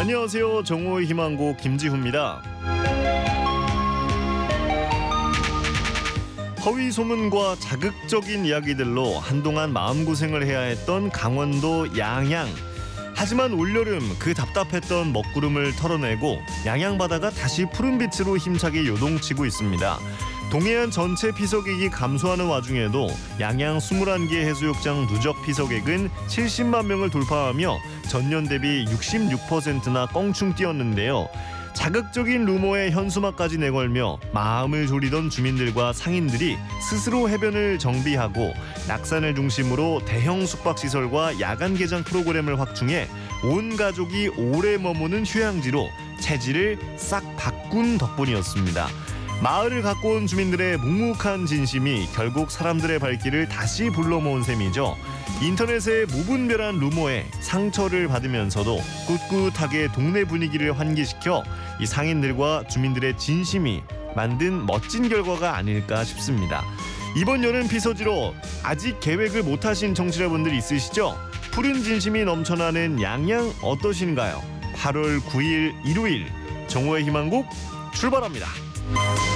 안녕하세요. 정오의 희망곡 김지훈입니다. 허위 소문과 자극적인 이야기들로 한동안 마음고생을 해야 했던 강원도 양양. 하지만 올여름 그 답답했던 먹구름을 털어내고 양양바다가 다시 푸른빛으로 힘차게 요동치고 있습니다. 동해안 전체 피서객이 감소하는 와중에도 양양 21개 해수욕장 누적 피서객은 70만 명을 돌파하며 전년 대비 66%나 껑충 뛰었는데요. 자극적인 루머에 현수막까지 내걸며 마음을 졸이던 주민들과 상인들이 스스로 해변을 정비하고 낙산을 중심으로 대형 숙박시설과 야간 개장 프로그램을 확충해 온 가족이 오래 머무는 휴양지로 체질을 싹 바꾼 덕분이었습니다. 마을을 갖고 온 주민들의 묵묵한 진심이 결국 사람들의 발길을 다시 불러 모은 셈이죠. 인터넷의 무분별한 루머에 상처를 받으면서도 꿋꿋하게 동네 분위기를 환기시켜 이 상인들과 주민들의 진심이 만든 멋진 결과가 아닐까 싶습니다. 이번 여름 피서지로 아직 계획을 못하신 청취자분들 있으시죠? 푸른 진심이 넘쳐나는 양양 어떠신가요? 8월 9일 일요일 정오의 희망곡 출발합니다.